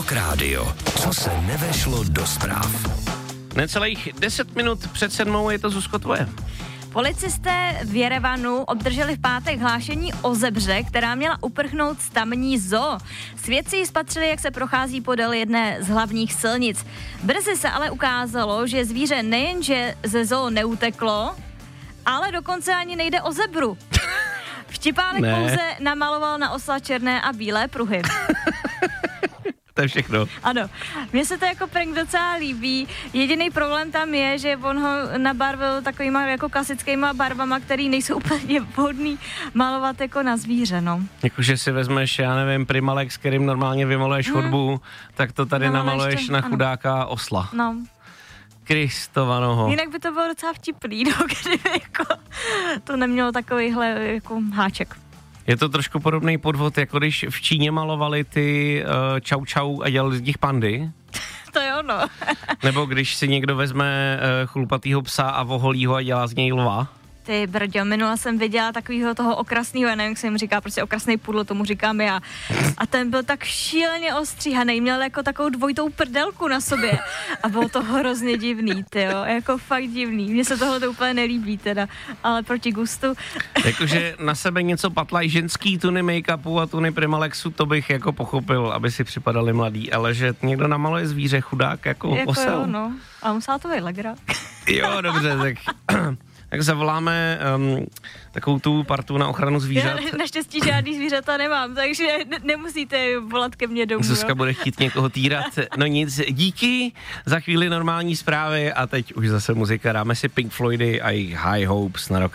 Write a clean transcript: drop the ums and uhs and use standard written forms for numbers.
Rock Radio. Co se nevešlo do zpráv? Necelých 10 minut před 7 je to, Zuzko, tvoje. Policisté v Jerevanu obdrželi v pátek hlášení o zebře, která měla uprchnout z tamní zoo. Svědci ji spatřili, jak se prochází podél jedné z hlavních silnic. Brzy se ale ukázalo, že zvíře nejenže ze zoo neuteklo, ale dokonce ani nejde o zebru. Vtipálek pouze namaloval na osla černé a bílé pruhy. To je všechno. Ano, mně se to jako prank docela líbí. Jediný problém tam je, že on ho nabarvil takovýma jako klasickýma barvama, který nejsou úplně vhodný malovat jako na zvíře, no. Jakože si vezmeš, já nevím, Primalex, s kterým normálně vymaluješ chodbu, tak to tady namaluješ na chudáka osla. No. Kristovanoho. Jinak by to bylo docela vtipný, no, kdyby jako to nemělo takovýhle jako háček. Je to trošku podobný podvod, jako když v Číně malovali ty čau čau a dělali z nich pandy. To je ono. Nebo když si někdo vezme chlupatýho psa a oholí ho a dělá z něj lva. Ty brďo, minule jsem viděla takového toho okrasného, já nevím, jak se jim říká, prostě okrasný pudl, tomu říkám já. A ten byl tak šíleně ostříhaný, měl jako takovou dvojitou prdelku na sobě. A bylo to hrozně divný, tyjo, jako fakt divný. Mně se tohle to úplně nelíbí teda, ale proti gustu. Jakože na sebe něco patlají ženský tuny make-upu a tuny Primalexu, to bych jako pochopil, aby si připadali mladý, ale že někdo namaluje zvíře chudák jako osel. Jo, no, ale musela to být legra. Jo, dobře, tak zavoláme takovou tu partu na ochranu zvířat. Já naštěstí žádný zvířata nemám, takže nemusíte volat ke mně domů. Zuzka bude chtít někoho týrat. No nic, díky, za chvíli normální zprávy a teď už zase muzika. Dáme si Pink Floydy a jejich High Hopes na Rock